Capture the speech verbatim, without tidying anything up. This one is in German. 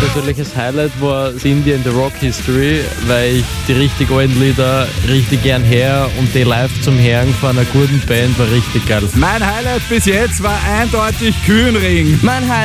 persönliches Highlight war Cindy in the Rock History, weil ich die richtig alten Lieder richtig gern her und die live zum Hören von einer guten Band war richtig geil. Mein Highlight bis jetzt war eindeutig Kühnring. Mein Highlight